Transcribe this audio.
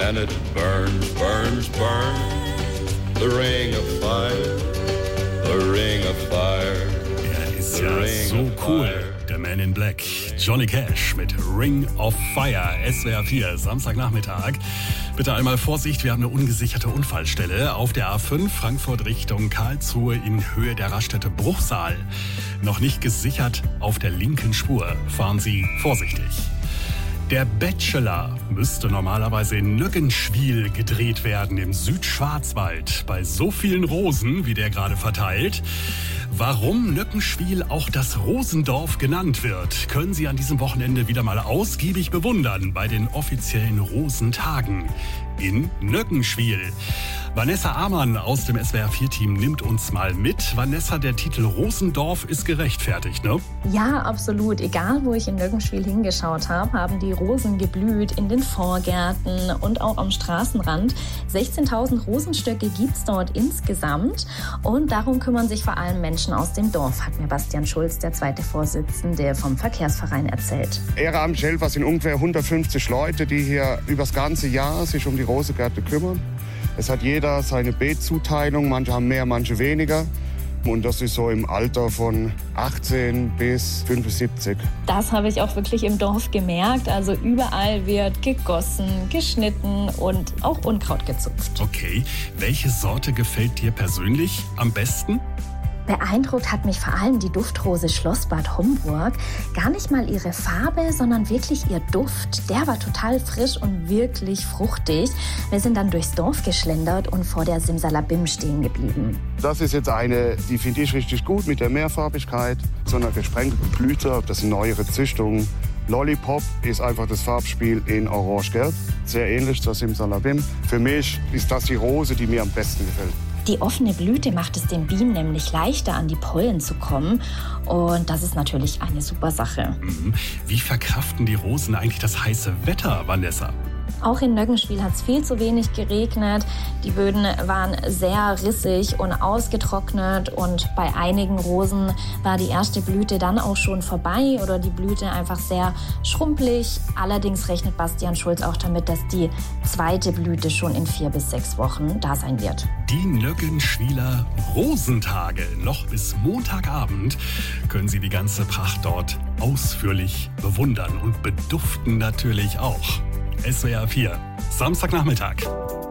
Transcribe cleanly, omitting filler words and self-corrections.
and it burns, burns, burns. The ring of fire, the ring of fire. Er ist ja so cool. Der Man in Black, Johnny Cash mit Ring of Fire, SWR 4, Samstagnachmittag. Bitte einmal Vorsicht, wir haben eine ungesicherte Unfallstelle auf der A5 Frankfurt Richtung Karlsruhe in Höhe der Raststätte Bruchsal. Noch nicht gesichert auf der linken Spur. Fahren Sie vorsichtig. Der Bachelor müsste normalerweise in Nöggenschwil gedreht werden, im Südschwarzwald. Bei so vielen Rosen, wie der gerade verteilt. Warum Nöggenschwil auch das Rosendorf genannt wird, können Sie an diesem Wochenende wieder mal ausgiebig bewundern bei den offiziellen Rosentagen in Nöggenschwil. Vanessa Amann aus dem SWR4-Team nimmt uns mal mit. Vanessa, der Titel Rosendorf ist gerechtfertigt, ne? Ja, absolut. Egal, wo ich in Nöggenschwil hingeschaut habe, haben die Rosen geblüht in den Vorgärten und auch am Straßenrand. 16.000 Rosenstöcke gibt's dort insgesamt und darum kümmern sich vor allem Menschen aus dem Dorf, hat mir Bastian Schulz, der zweite Vorsitzende vom Verkehrsverein, erzählt. Ehrenamt Schelfer sind ungefähr 150 Leute, die hier über das ganze Jahr sich um die Rosengärte kümmern. Es hat jeder seine Beetzuteilung, manche haben mehr, manche weniger. Und das ist so im Alter von 18 bis 75. Das habe ich auch wirklich im Dorf gemerkt. Also überall wird gegossen, geschnitten und auch Unkraut gezupft. Okay, welche Sorte gefällt dir persönlich am besten? Beeindruckt hat mich vor allem die Duftrose Schlossbad Homburg. Gar nicht mal ihre Farbe, sondern wirklich ihr Duft. Der war total frisch und wirklich fruchtig. Wir sind dann durchs Dorf geschlendert und vor der Simsalabim stehen geblieben. Das ist jetzt eine, die finde ich richtig gut mit der Mehrfarbigkeit. So einer gesprenkelten Blüte, das sind neuere Züchtungen. Lollipop ist einfach das Farbspiel in Orange-Gelb. Sehr ähnlich zur Simsalabim. Für mich ist das die Rose, die mir am besten gefällt. Die offene Blüte macht es den Bienen nämlich leichter, an die Pollen zu kommen. Und das ist natürlich eine super Sache. Wie verkraften die Rosen eigentlich das heiße Wetter, Vanessa? Auch in Nöggenschwil hat es viel zu wenig geregnet. Die Böden waren sehr rissig und ausgetrocknet. Und bei einigen Rosen war die erste Blüte dann auch schon vorbei oder die Blüte einfach sehr schrumpelig. Allerdings rechnet Bastian Schulz auch damit, dass die zweite Blüte schon in 4 bis 6 Wochen da sein wird. Die Nöggenschwiler Rosentage. Noch bis Montagabend können Sie die ganze Pracht dort ausführlich bewundern und beduften natürlich auch. SWR 4, Samstagnachmittag.